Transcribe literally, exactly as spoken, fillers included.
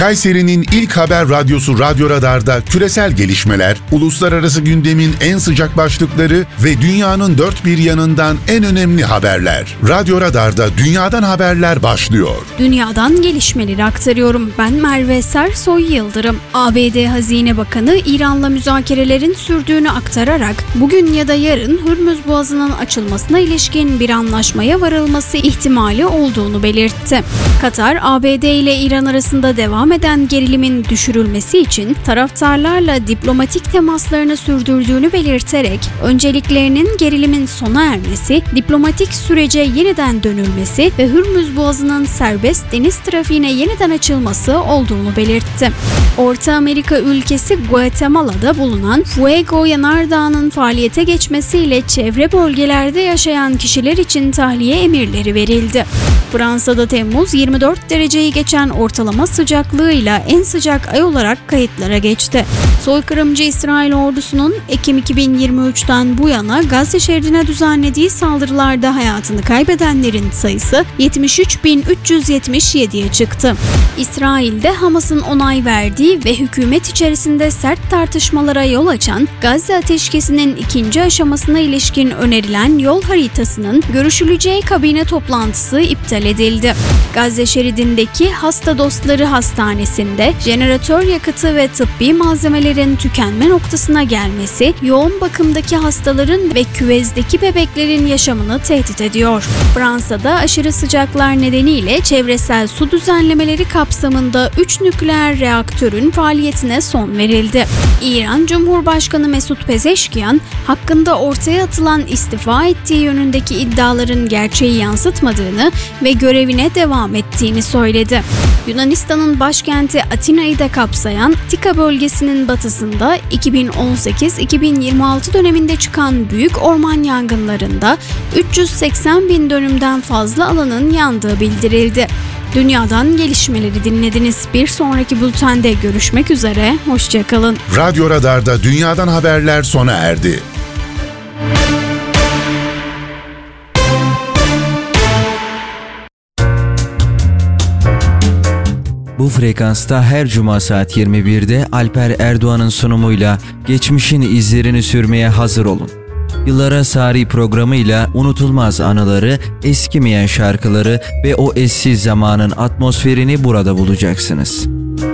Kayseri'nin ilk haber radyosu Radyo Radar'da küresel gelişmeler, uluslararası gündemin en sıcak başlıkları ve dünyanın dört bir yanından en önemli haberler. Radyo Radar'da dünyadan haberler başlıyor. Dünyadan gelişmeleri aktarıyorum. Ben Merve Sersoy Yıldırım. A B D Hazine Bakanı İran'la müzakerelerin sürdüğünü aktararak bugün ya da yarın Hürmüz Boğazı'nın açılmasına ilişkin bir anlaşmaya varılması ihtimali olduğunu belirtti. Katar, A B D ile İran arasında devam eden gerilimin düşürülmesi için taraftarlarla diplomatik temaslarını sürdürdüğünü belirterek önceliklerinin gerilimin sona ermesi, diplomatik sürece yeniden dönülmesi ve Hürmüz Boğazı'nın serbest deniz trafiğine yeniden açılması olduğunu belirtti. Orta Amerika ülkesi Guatemala'da bulunan Fuego yanardağının faaliyete geçmesiyle çevre bölgelerde yaşayan kişiler için tahliye emirleri verildi. Fransa'da Temmuz yirmi dört dereceyi geçen ortalama sıcaklığıyla en sıcak ay olarak kayıtlara geçti. Soykırımcı İsrail ordusunun Ekim iki bin yirmi üçten bu yana Gazze şeridine düzenlediği saldırılarda hayatını kaybedenlerin sayısı yetmiş üç bin üç yüz yetmiş yediye çıktı. İsrail'de Hamas'ın onay verdiği ve hükümet içerisinde sert tartışmalara yol açan Gazze ateşkesinin ikinci aşamasına ilişkin önerilen yol haritasının görüşüleceği kabine toplantısı iptal edildi. Gazze şeridindeki Hasta Dostları Hastanesi'nde jeneratör yakıtı ve tıbbi malzemelerin tükenme noktasına gelmesi, yoğun bakımdaki hastaların ve küvezdeki bebeklerin yaşamını tehdit ediyor. Fransa'da aşırı sıcaklar nedeniyle çevresel su düzenlemeleri kapsamında üç nükleer reaktörün faaliyetine son verildi. İran Cumhurbaşkanı Mesut Pezeşkiyan, hakkında ortaya atılan istifa ettiği yönündeki iddiaların gerçeği yansıtmadığını ve görevine devam ettiğini söyledi. Yunanistan'ın başkenti Atina'yı da kapsayan Tika bölgesinin batısında iki bin on sekiz iki bin yirmi altı döneminde çıkan büyük orman yangınlarında üç yüz seksen bin dönümden fazla alanın yandığı bildirildi. Dünyadan gelişmeleri dinlediniz. Bir sonraki bültende görüşmek üzere. Hoşça kalın. Radyo Radar'da dünyadan haberler sona erdi. Bu frekansta her cuma saat yirmi birde Alper Erdoğan'ın sunumuyla geçmişin izlerini sürmeye hazır olun. Yıllara Sari programıyla unutulmaz anıları, eskimeyen şarkıları ve o eşsiz zamanın atmosferini burada bulacaksınız.